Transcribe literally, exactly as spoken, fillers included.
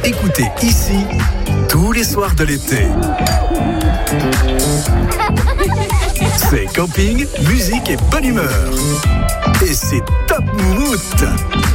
écoutez ici tous les soirs de l'été. C'est camping, musique et bonne humeur. Et c'est top moumoute.